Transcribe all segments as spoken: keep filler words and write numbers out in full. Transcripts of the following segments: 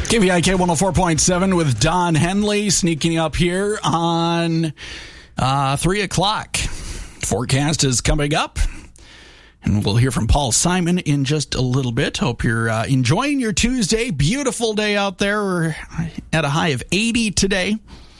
K V I K one oh four point seven with Don Henley sneaking up here on uh, three o'clock. Forecast is coming up, and we'll hear from Paul Simon in just a little bit. Hope you're uh, enjoying your Tuesday. Beautiful day out there. We're at a high of eighty today.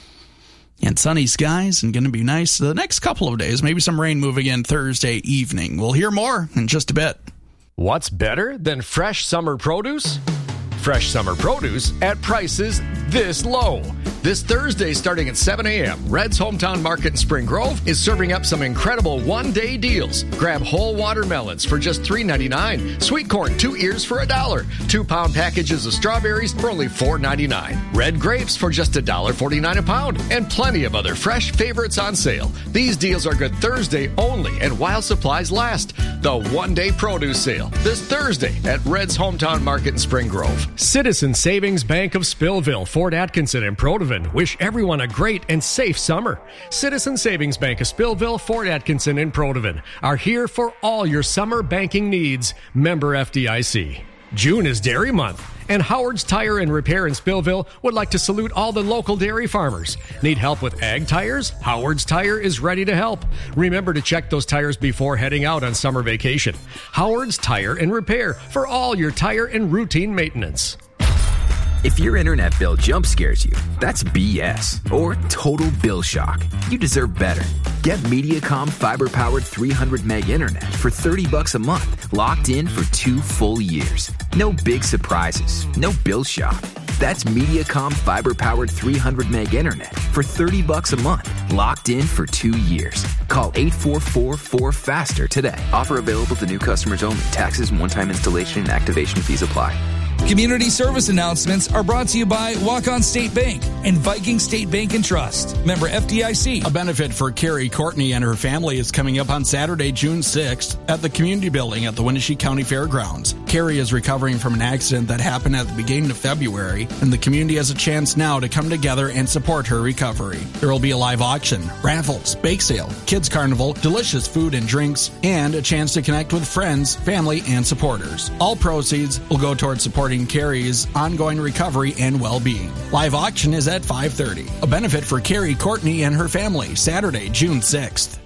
And sunny skies, and going to be nice the next couple of days. Maybe some rain moving in Thursday evening. We'll hear more in just a bit. What's better than fresh summer produce? Fresh summer produce at prices this low. This Thursday, starting at seven a.m., Red's Hometown Market in Spring Grove is serving up some incredible one-day deals. Grab whole watermelons for just three ninety-nine, sweet corn, two ears for a dollar, two-pound packages of strawberries for only four ninety-nine, red grapes for just one forty-nine a pound, and plenty of other fresh favorites on sale. These deals are good Thursday only and while supplies last. The one-day produce sale this Thursday at Red's Hometown Market in Spring Grove. Citizen Savings Bank of Spillville, Fort Atkinson, and Protivin wish everyone a great and safe summer. Citizen Savings Bank of Spillville, Fort Atkinson, and Protivin are here for all your summer banking needs. Member F D I C. June is Dairy Month, and Howard's Tire and Repair in Spillville would like to salute all the local dairy farmers. Need help with ag tires? Howard's Tire is ready to help. Remember to check those tires before heading out on summer vacation. Howard's Tire and Repair for all your tire and routine maintenance. If your internet bill jump scares you, that's B S or total bill shock. You deserve better. Get Mediacom fiber-powered three hundred meg internet for thirty bucks a month, locked in for two full years. No big surprises, no bill shock. That's Mediacom fiber-powered three hundred meg internet for thirty bucks a month, locked in for two years. Call eight four four four FASTER today. Offer available to new customers only. Taxes and one-time installation and activation fees apply. Community service announcements are brought to you by Walk-On State Bank and Viking State Bank and Trust. Member F D I C. A benefit for Carrie Courtney and her family is coming up on Saturday, June sixth at the Community Building at the Wenatchee County Fairgrounds. Carrie is recovering from an accident that happened at the beginning of February, and the community has a chance now to come together and support her recovery. There will be a live auction, raffles, bake sale, kids carnival, delicious food and drinks, and a chance to connect with friends, family, and supporters. All proceeds will go towards supporting Carrie's ongoing recovery and well-being. Live auction is at five thirty. A benefit for Carrie Courtney and her family, Saturday, June sixth.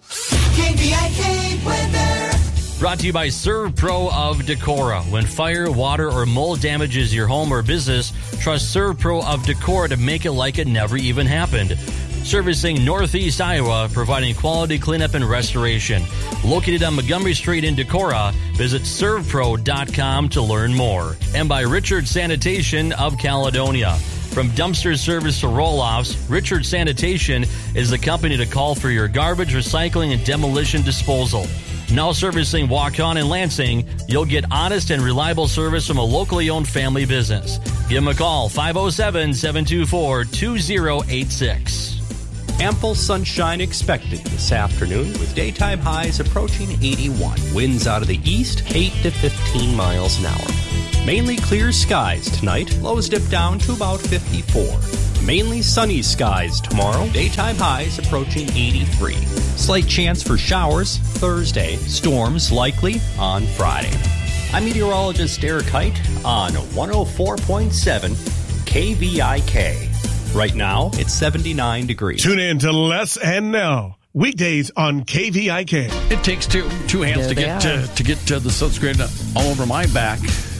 K V I K weather. Brought to you by ServPro of Decorah. When fire, water, or mold damages your home or business, trust ServPro of Decorah to make it like it never even happened. Servicing Northeast Iowa, providing quality cleanup and restoration. Located on Montgomery Street in Decorah, visit serv pro dot com to learn more. And by Richard Sanitation of Caledonia. From dumpster service to roll-offs, Richard Sanitation is the company to call for your garbage, recycling, and demolition disposal. Now servicing Walk-On and Lansing, you'll get honest and reliable service from a locally owned family business. Give them a call, five oh seven, seven two four, two oh eight six. Ample sunshine expected this afternoon with daytime highs approaching eighty-one. Winds out of the east, eight to fifteen miles an hour. Mainly clear skies tonight. Lows dip down to about fifty-four. Mainly sunny skies tomorrow. Daytime highs approaching eighty-three. Slight chance for showers Thursday. Storms likely on Friday. I'm meteorologist Eric Height on one oh four point seven K V I K. Right now, it's seventy-nine degrees. Tune in to Less and Now. Weekdays on K V I K. It takes two two hands to get to, to get to the sunscreen all over my back.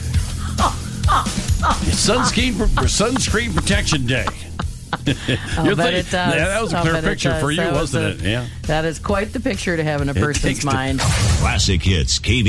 It's sunscreen sunscreen protection day. I'll bet it does. Yeah, that was a I'll clear bet it picture does. for you, That was wasn't a- it? Yeah. That is quite the picture to have in a It person's takes to- mind. Classic hits, K V